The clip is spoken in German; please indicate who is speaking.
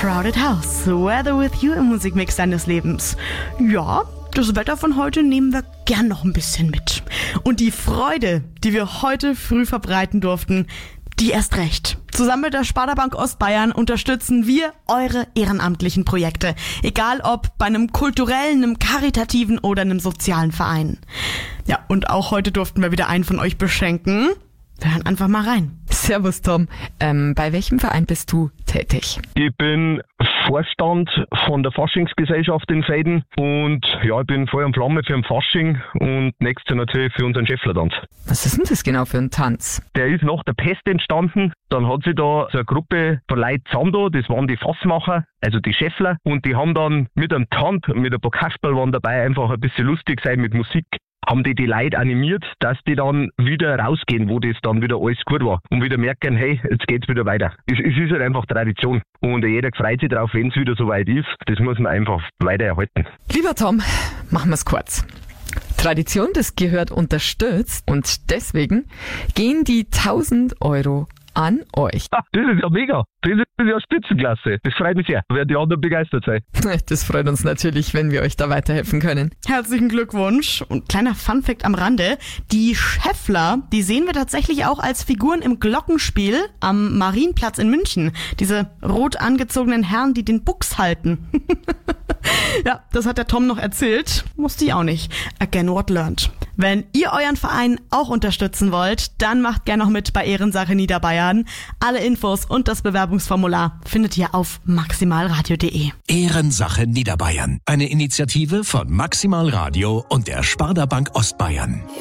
Speaker 1: Crowded House, Weather with You im Musikmix deines Lebens. Ja, das Wetter von heute nehmen wir gern noch ein bisschen mit. Und die Freude, die wir heute früh verbreiten durften, die erst recht. Zusammen mit der Sparda-Bank Ostbayern unterstützen wir eure ehrenamtlichen Projekte. Egal ob bei einem kulturellen, einem karitativen oder einem sozialen Verein. Ja, und auch heute durften wir wieder einen von euch beschenken. Wir hören einfach mal rein.
Speaker 2: Servus Tom, bei welchem Verein bist du tätig?
Speaker 3: Ich bin Vorstand von der Faschingsgesellschaft in Veiden und ja, ich bin voll am Flamme für den Fasching und nächstes Jahr natürlich für unseren Schäfflertanz.
Speaker 2: Was ist denn das genau für ein Tanz?
Speaker 3: Der ist nach der Pest entstanden, dann hat sich da so eine Gruppe von Leuten zusammen, das waren die Fassmacher, also die Schäffler, und die haben dann mit einem Tanz, mit ein paar Kasperl waren dabei, einfach ein bisschen lustig sein mit Musik, haben die Leute animiert, dass die dann wieder rausgehen, wo das dann wieder alles gut war und wieder merken, hey, jetzt geht's wieder weiter. Es ist halt einfach Tradition und jeder freut sich drauf, wenn es wieder so weit ist. Das muss man einfach weiter erhalten.
Speaker 2: Lieber Tom, machen wir's kurz. Tradition, das gehört unterstützt und deswegen gehen die 1.000 Euro an euch.
Speaker 3: Das ist ja mega. Das ist ja Spitzenklasse. Das freut mich sehr. Werden die anderen begeistert sein.
Speaker 2: Das freut uns natürlich, wenn wir euch da weiterhelfen können.
Speaker 1: Herzlichen Glückwunsch. Und kleiner Funfact am Rande. Die Schäffler, die sehen wir tatsächlich auch als Figuren im Glockenspiel am Marienplatz in München. Diese rot angezogenen Herren, die den Buchs halten. Ja, das hat der Tom noch erzählt. Musste ich auch nicht. Again what learned. Wenn ihr euren Verein auch unterstützen wollt, dann macht gerne noch mit bei Ehrensache Niederbayern. Alle Infos und das Bewerbungsformular findet ihr auf maximalradio.de.
Speaker 4: Ehrensache Niederbayern. Eine Initiative von Maximal Radio und der Sparda-Bank Ostbayern.